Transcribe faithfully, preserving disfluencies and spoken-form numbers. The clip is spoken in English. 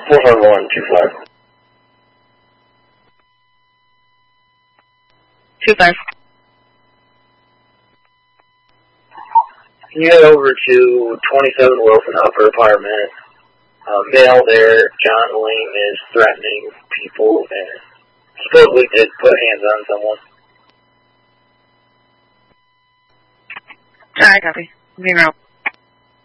four five one two five. Two five. Can you head over to twenty-seven Wilson Upper Apartment? Uh, male there, John Ling, is threatening people and supposedly did put hands on someone. Alright, copy. Moving around.